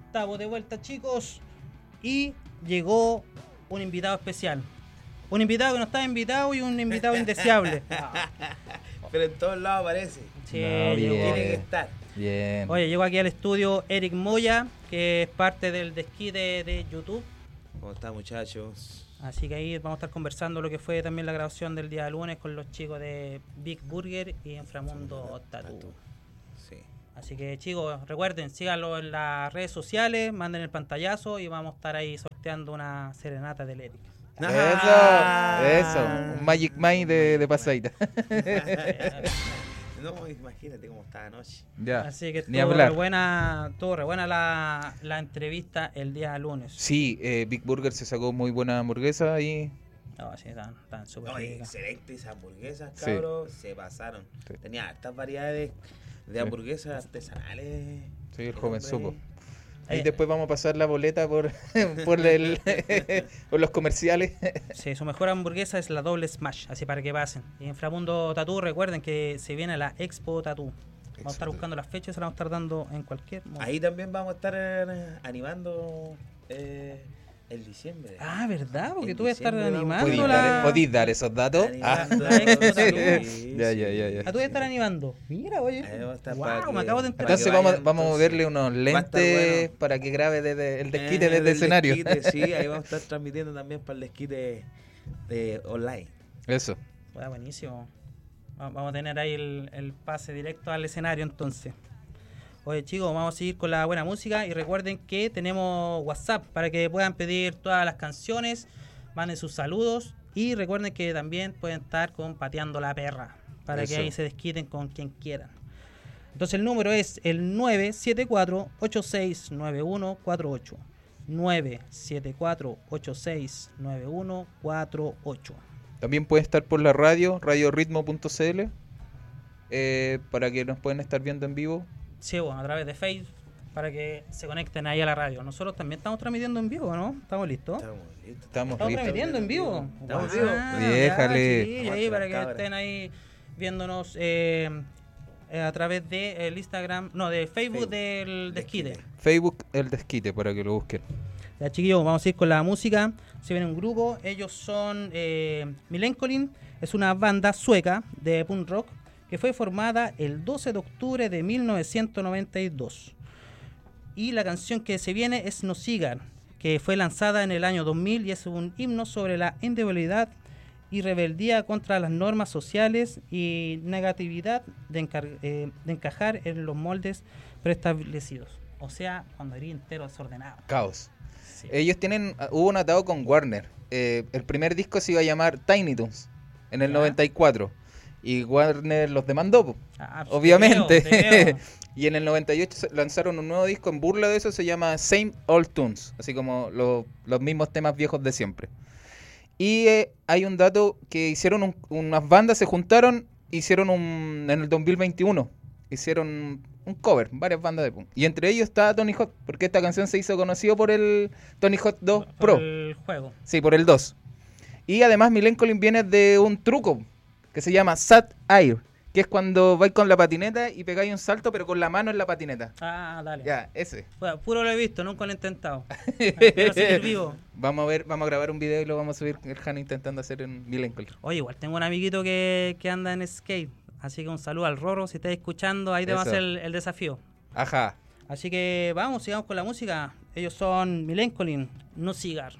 Estamos de vuelta, chicos. Y llegó un invitado especial. Un invitado que no estaba invitado y un invitado indeseable. Pero en todos lados aparece. Sí, No, llegó. bien. Tiene que estar. Bien. Oye, llegó aquí al estudio Eric Moya, que es parte del desquite de YouTube. ¿Cómo está, muchachos? Así que ahí vamos a estar conversando lo que fue también la grabación del día lunes con los chicos de Big Burger y Inframundo Tattoo. Sí. Así que, chicos, recuerden, síganlo en las redes sociales, manden el pantallazo y vamos a estar ahí sorteando una serenata del Eric. Eso. Un Magic Mike de pasadita. No, imagínate cómo está anoche. Ya. Así que Ni estuvo hablar. re buena la entrevista el día lunes. Sí, Big Burger se sacó muy buena hamburguesa ahí. No, sí, están súper No, ricas. excelente esas hamburguesas, Sí. cabros. Se pasaron. Sí. Tenía hartas variedades de hamburguesas artesanales. Sí, el joven Hombre. supo. Ahí Eh. después vamos a pasar la boleta por, por los comerciales. Sí, su mejor hamburguesa es la doble smash, así para que pasen. Y en Inframundo Tattoo, recuerden que se viene la Expo Tattoo. Vamos a estar buscando las fechas, se las vamos a estar dando en cualquier momento. Ahí también vamos a estar animando el diciembre. Ah, ¿verdad? Porque En tú vas a estar diciembre vamos a animando ¿Podís dar esos datos? Animando, la Expo sí, Tattoo. sí. Ya. Ah, tú vas a estar animando. Mira, oye. Ahí vamos a estar Wow, para que- me acabo de enterar. para que Entonces vayan, vamos a entonces. moverle unos Va a estar lentes bueno. para que grabe desde el desquite desde el del escenario. desquite, sí, ahí vamos a estar transmitiendo también para el desquite de online. Eso. Ah, buenísimo. Vamos a tener ahí el pase directo al escenario entonces. Oye, chicos, vamos a seguir con la buena música y recuerden que tenemos WhatsApp para que puedan pedir todas las canciones, manden sus saludos y recuerden que también pueden estar con Pateando la Perra para que Eso. ahí se desquiten con quien quieran. Entonces el número es el 974-869148. 974-869148. También puede estar por la radio, radioritmo.cl, para que nos puedan estar viendo en vivo. Sí, bueno, a través de Facebook para que se conecten ahí a la radio. Nosotros también estamos transmitiendo en vivo, ¿no? ¿Estamos listos? Estamos listos. Estamos Estamos listos. transmitiendo en vivo. Estamos Wow. vivos. Déjale. chiquillos, ahí para que estén ahí viéndonos a través de el Instagram, no, de Facebook del Desquite. Facebook El Desquite, para que lo busquen. Ya, chiquillos, vamos a ir con la música. Se viene un grupo, ellos son Millencolin, es una banda sueca de punk rock que fue formada el 12 de octubre de 1992. Y la canción que se viene es No Cigar, que fue lanzada en el año 2000 y es un himno sobre la indebilidad y rebeldía contra las normas sociales y negatividad de encajar en los moldes preestablecidos. O sea, cuando eres entero desordenado. Caos. Sí. Ellos hubo un atado con Warner. El primer disco se iba a llamar Tiny Toons en el Ya. 94. Y Warner los demandó, po, Ah, obviamente. te creo. Y en el 98 lanzaron un nuevo disco en burla de eso, se llama Same Old Tunes, así como los mismos temas viejos de siempre. Y hay un dato que hicieron unas bandas, se juntaron, en el 2021, hicieron un cover, varias bandas de punk. Y entre ellos está Tony Hawk, porque esta canción se hizo conocido por el Tony Hawk 2 Por Pro. el juego. Sí, por el 2. Y además Millencolin viene de un truco que se llama Sat Air, que es cuando vais con la patineta y pegáis un salto pero con la mano en la patineta. Ah, dale. Ya, ese. Bueno, puro lo he visto, nunca lo he intentado. Quiero seguir vivo. Vamos a grabar un video y lo vamos a subir el Jano intentando hacer en Millencolin. Oye, igual tengo un amiguito que anda en skate. Así que un saludo al Roro, si estás escuchando, ahí te va a Eso. hacer el desafío. Ajá. Así que vamos, sigamos con la música. Ellos son Millencolin, No Cigar.